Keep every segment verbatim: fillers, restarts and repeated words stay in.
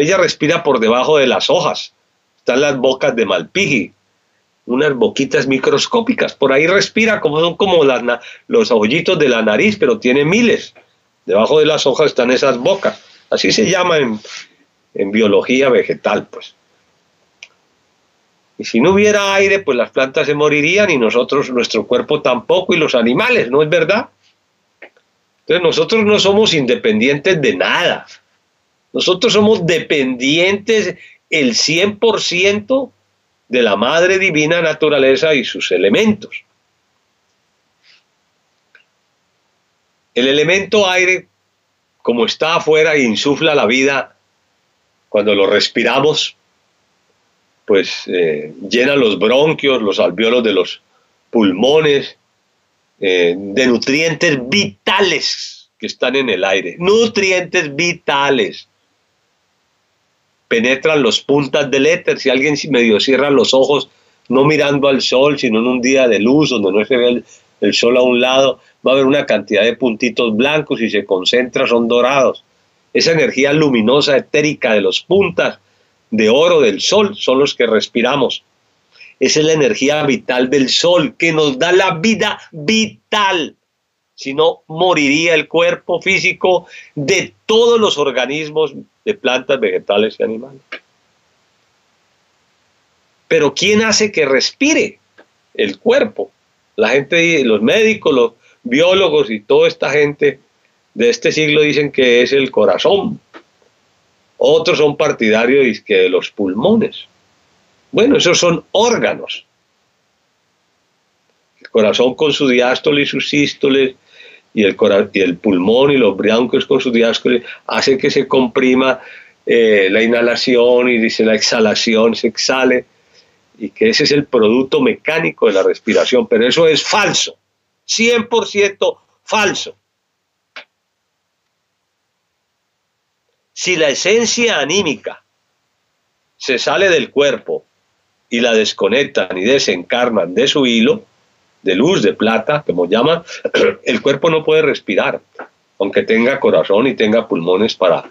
Ella respira por debajo de las hojas. Están las bocas de Malpighi, unas boquitas microscópicas. Por ahí respira, como son como las, los hoyitos de la nariz, pero tiene miles. Debajo de las hojas están esas bocas. Así se llama en, en biología vegetal, pues. Y si no hubiera aire, pues las plantas se morirían y nosotros, nuestro cuerpo tampoco, y los animales, ¿no es verdad? Entonces nosotros no somos independientes de nada. Nosotros somos dependientes el cien por ciento de la madre divina naturaleza y sus elementos. El elemento aire, como está afuera e insufla la vida, cuando lo respiramos, pues eh, llena los bronquios, los alvéolos de los pulmones, eh, de nutrientes vitales que están en el aire. Nutrientes vitales. Penetran los puntas del éter. Si alguien medio cierra los ojos, no mirando al sol, sino en un día de luz, donde no se ve el, el sol a un lado, va a haber una cantidad de puntitos blancos y se concentra, son dorados. Esa energía luminosa, etérica de los puntas de oro del sol son los que respiramos. Esa es la energía vital del sol que nos da la vida vital. Si no, moriría el cuerpo físico de todos los organismos de plantas, vegetales y animales. Pero ¿quién hace que respire? El cuerpo. La gente, los médicos, los biólogos y toda esta gente de este siglo dicen que es el corazón. Otros son partidarios de los pulmones. Bueno, esos son órganos. El corazón con su diástole y sus sístoles, y el, y el pulmón y los bronquios con sus diástoles, hace que se comprima eh, la inhalación y dice la exhalación, se exhale, y que ese es el producto mecánico de la respiración. Pero eso es falso, cien por ciento falso. Si la esencia anímica se sale del cuerpo y la desconectan y desencarnan de su hilo, de luz, de plata, como llaman, el cuerpo no puede respirar, aunque tenga corazón y tenga pulmones para,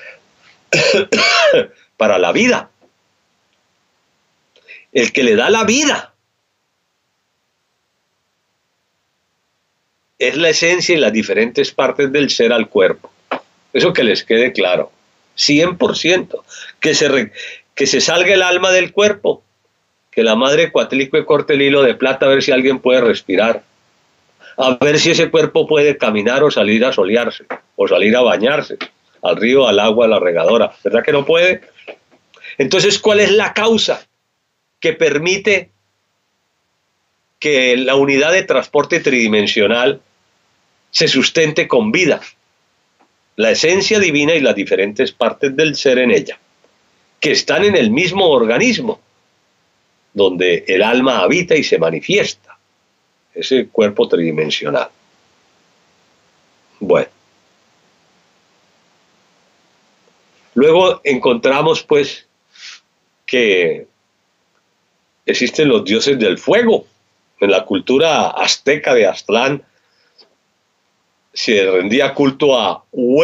para la vida. El que le da la vida es la esencia y las diferentes partes del ser al cuerpo. Eso que les quede claro. cien por ciento. Que se, re, que se salga el alma del cuerpo. Que la madre Coatlicue corte el hilo de plata a ver si alguien puede respirar. A ver si ese cuerpo puede caminar o salir a solearse. O salir a bañarse. Al río, al agua, a la regadora. ¿Verdad que no puede? Entonces, ¿cuál es la causa que permite que la unidad de transporte tridimensional se sustente con vida? La esencia divina y las diferentes partes del ser en ella, que están en el mismo organismo, donde el alma habita y se manifiesta, ese cuerpo tridimensional. Bueno. Luego encontramos, pues, que existen los dioses del fuego. En la cultura azteca de Aztlán se rendía culto a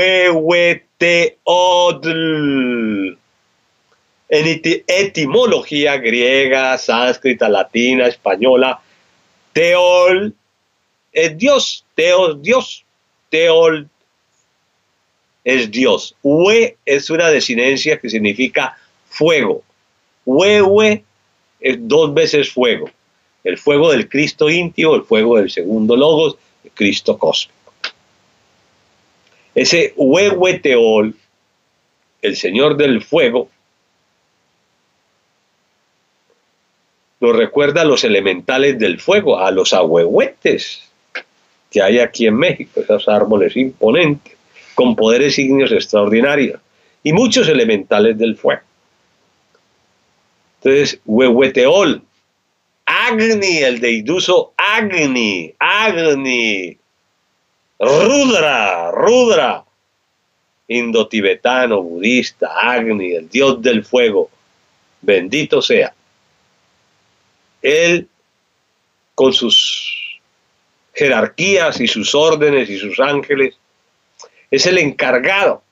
Huehueteotl. En etimología griega, sánscrita, latina, española, Teol es Dios, Teos Dios, Teol es Dios. Hue es una desinencia que significa fuego. Huehue es dos veces fuego. El fuego del Cristo íntimo, el fuego del segundo logos, el Cristo cósmico. Ese Huehueteol, el Señor del fuego, nos recuerda a los elementales del fuego, a los ahuehuetes que hay aquí en México, esos árboles imponentes, con poderes ígneos extraordinarios, y muchos elementales del fuego. Entonces, Huehueteol, Agni, el deiduso Agni, Agni, Rudra, Rudra, indotibetano, budista, Agni, el dios del fuego, bendito sea. Él, con sus jerarquías y sus órdenes y sus ángeles, es el encargado